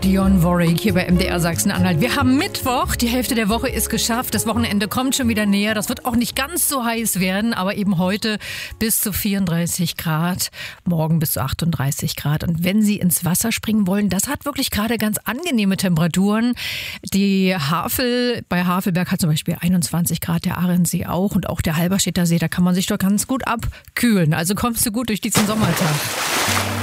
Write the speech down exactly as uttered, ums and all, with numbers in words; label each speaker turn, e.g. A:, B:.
A: Dionne Warwick hier bei M D R Sachsen-Anhalt. Wir haben Mittwoch, die Hälfte der Woche ist geschafft. Das Wochenende kommt schon wieder näher. Das wird auch nicht ganz so heiß werden, aber eben heute bis zu vierunddreißig Grad, morgen bis zu achtunddreißig Grad. Und wenn Sie ins Wasser springen wollen, das hat wirklich gerade ganz angenehme Temperaturen. Die Havel, bei Havelberg hat zum Beispiel einundzwanzig Grad, der Ahrensee auch und auch der Halberstädter See, da kann man sich doch ganz gut abkühlen. Also kommst du gut durch diesen Sommertag.